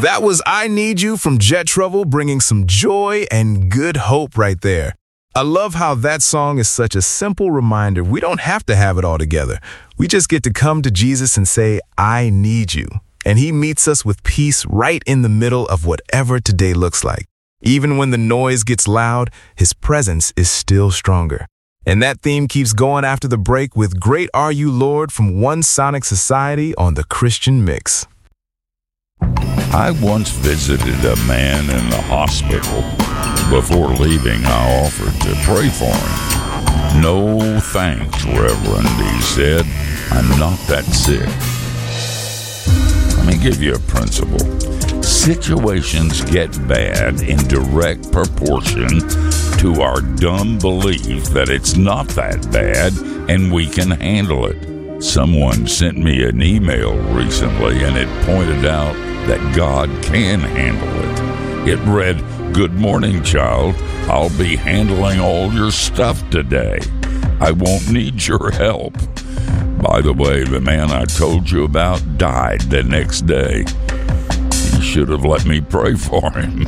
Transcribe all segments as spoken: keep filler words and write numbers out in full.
That was I Need You from Jet Trouble, bringing some joy and good hope right there. I love how that song is such a simple reminder we don't have to have it all together. We just get to come to Jesus and say, I need you. And he meets us with peace right in the middle of whatever today looks like. Even when the noise gets loud, his presence is still stronger. And that theme keeps going after the break with Great Are You, Lord from One Sonic Society on the Christian Mix. I once visited a man in the hospital. Before leaving, I offered to pray for him. No thanks, Reverend, he said. I'm not that sick. Let me give you a principle. Situations get bad in direct proportion to our dumb belief that it's not that bad and we can handle it. Someone sent me an email recently and it pointed out that God can handle it. It read, "Good morning, child. I'll be handling all your stuff today. I won't need your help." By the way, the man I told you about died the next day. You should have let me pray for him.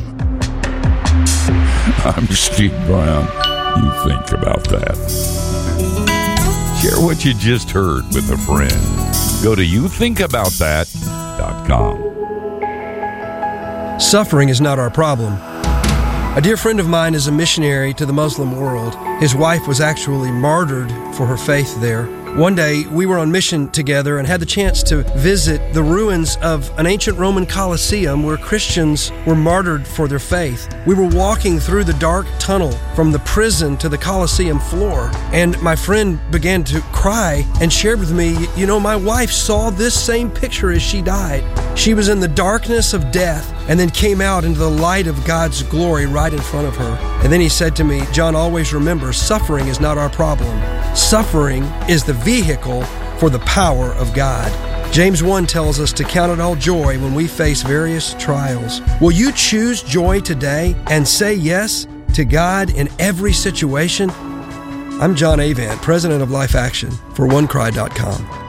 I'm Steve Brown. You think about that. Share what you just heard with a friend. Go to you think about that dot com. Suffering is not our problem. A dear friend of mine is a missionary to the Muslim world. His wife was actually martyred for her faith there. One day, we were on mission together and had the chance to visit the ruins of an ancient Roman Colosseum where Christians were martyred for their faith. We were walking through the dark tunnel from the prison to the Colosseum floor, and my friend began to cry and shared with me, you know, my wife saw this same picture as she died. She was in the darkness of death and then came out into the light of God's glory right in front of her. And then he said to me, John, always remember, suffering is not our problem. Suffering is the vehicle for the power of God. James one tells us to count it all joy when we face various trials. Will you choose joy today and say yes to God in every situation? I'm John Avant, president of Life Action for one cry dot com.